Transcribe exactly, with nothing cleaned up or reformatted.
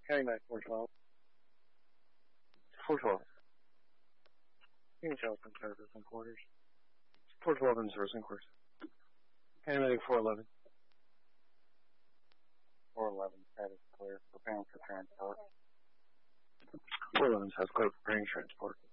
County nine four twelve. four twelve. King Charles and service and quarters. four twelve in service and quarters. County medic four eleven. four eleven, status clear. Preparing for transport. four eleven has clear, preparing transport.